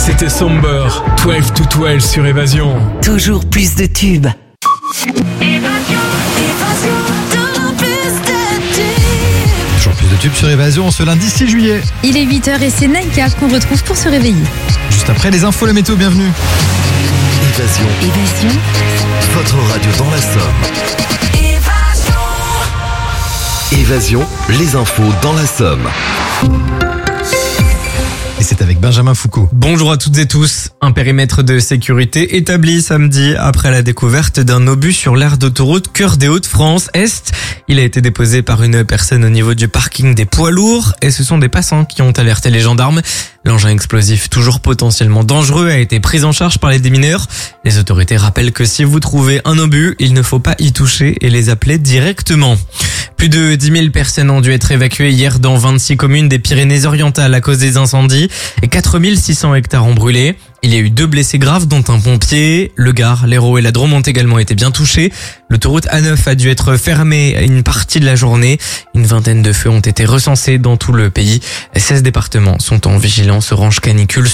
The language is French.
C'était Somber, 12 to 12 sur Évasion. Toujours plus de tubes. Toujours plus de tubes sur Évasion ce lundi 6 juillet. Il est 8h et c'est Naïka qu'on retrouve pour se réveiller. Juste après les infos, la météo, bienvenue. Évasion, Votre radio dans la Somme. Évasion, les infos dans la Somme. Et c'est avec Benjamin Foucault. Bonjour à toutes et tous. Un périmètre de sécurité établi samedi après la découverte d'un obus sur l'aire d'autoroute Cœur des Hauts-de-France Est. Il a été déposé par une personne au niveau du parking des poids lourds et ce sont des passants qui ont alerté les gendarmes. L'engin explosif, toujours potentiellement dangereux, a été pris en charge par les démineurs. Les autorités rappellent que si vous trouvez un obus, il ne faut pas y toucher et les appeler directement. Plus de 10 000 personnes ont dû être évacuées hier dans 26 communes des Pyrénées-Orientales à cause des incendies et 4 600 hectares ont brûlé. Il y a eu 2 blessés graves dont un pompier. Le Gard, l'Hérault et la Drôme ont également été bien touchés. L'autoroute A9 a dû être fermée une partie de la journée. Une vingtaine de feux ont été recensés dans tout le pays. 16 départements sont en vigilance orange canicule.